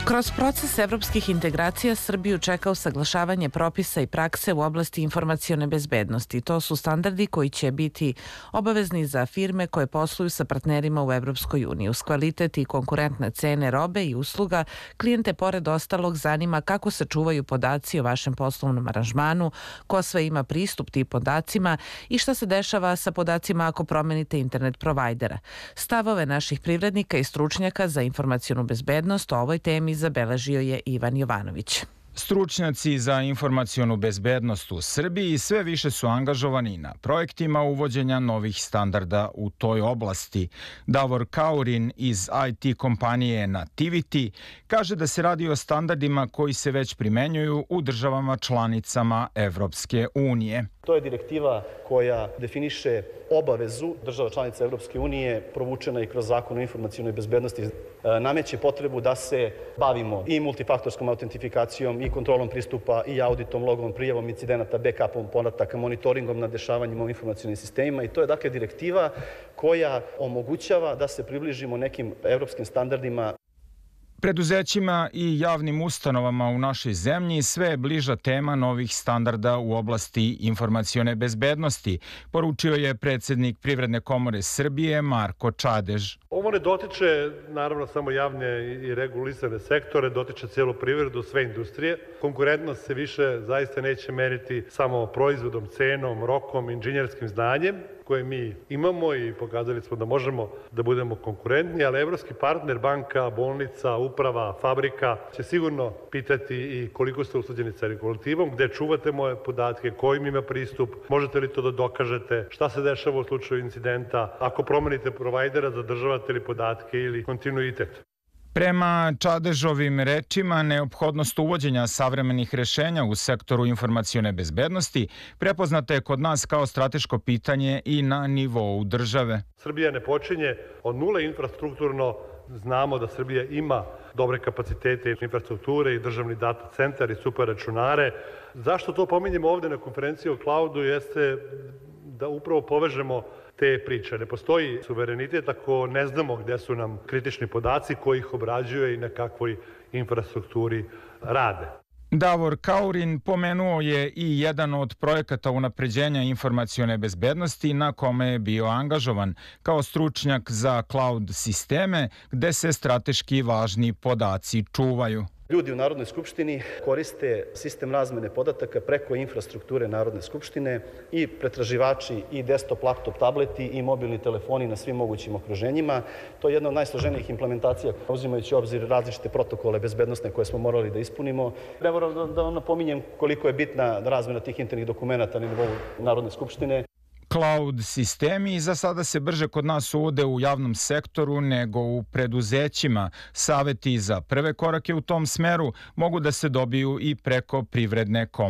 Kroz proces evropskih integracija Srbiju čeka usaglašavanje propisa i prakse u oblasti informacione bezbednosti. To su standardi koji će biti obavezni za firme koje posluju sa partnerima u Evropskoj uniji. Uz kvalitet i konkurentne cene robe i usluga, klijente pored ostalog zanima kako se čuvaju podaci o vašem poslovnom aranžmanu, ko sve ima pristup tim podacima i šta se dešava sa podacima ako promenite internet provajdera. Stavove naših privrednika i stručnjaka za informacionu bezbednost o ovoj temi zabeležio je Ivan Jovanović. Stručnjaci za informacionu bezbednost u Srbiji sve više su angažovani na projektima uvođenja novih standarda u toj oblasti. Davor Kaurin iz IT kompanije Nativity kaže da se radi o standardima koji se već primenjuju u državama članicama Evropske unije. To je direktiva koja definiše obavezu država članica Evropske unije, provučena i kroz Zakon o informacionoj bezbednosti, nameće potrebu da se bavimo i multifaktorskom autentifikacijom, i kontrolom pristupa, i auditom, logovom, prijavom incidenata, backupom podataka, monitoringom nad dešavanjima u informacionim sistemima. I to je dakle direktiva koja omogućava da se približimo nekim evropskim standardima. Preduzećima i javnim ustanovama u našoj zemlji sve je bliža tema novih standarda u oblasti informacione bezbednosti, poručio je predsjednik Privredne komore Srbije Marko Čadež. Ovo ne dotiče naravno samo javne i regulisane sektore, dotiče cijelu privredu, sve industrije. Konkurentnost se više zaista neće meriti samo proizvodom, cenom, rokom, inženjerskim znanjem koje mi imamo i pokazali smo da možemo da budemo konkurentni, ali evropski partner, banka, bolnica, uprava, fabrika će sigurno pitati i koliko ste usklađeni sa regulativom, gde čuvate moje podatke, kojim ima pristup, možete li to da dokažete, šta se dešava u slučaju incidenta, ako promenite provajdera, zadržavate li podatke ili kontinuitet. Prema Čadežovim rečima, neophodnost uvođenja savremenih rešenja u sektoru informacione bezbednosti prepoznata je kod nas kao strateško pitanje i na nivou države. Srbija ne počinje od nule infrastrukturno. Znamo da Srbija ima dobre kapacitete infrastrukture i državni data centar i super računare. Zašto to pominjemo ovde na konferenciji o cloudu jeste da upravo povežemo te priče. Ne postoji suverenitet ako ne znamo gde su nam kritični podaci, ko ih obrađuje i na kakvoj infrastrukturi rade. Davor Kaurin pomenuo je i jedan od projekata unapređenja informacione bezbednosti na kome je bio angažovan kao stručnjak za cloud sisteme gde se strateški važni podaci čuvaju. Ljudi u Narodnoj skupštini koriste sistem razmene podataka preko infrastrukture Narodne skupštine i pretraživači i desktop, laptop, tableti i mobilni telefoni na svim mogućim okruženjima. To je jedna od najsloženijih implementacija, uzimajući u obzir različite protokole bezbednosne koje smo morali da ispunimo. Ne moram da napominjem koliko je bitna razmena tih internih dokumenata na nivou Narodne skupštine. Cloud sistemi za sada se brže kod nas uvode u javnom sektoru nego u preduzećima. Saveti za prve korake u tom smeru mogu da se dobiju i preko Privredne komore.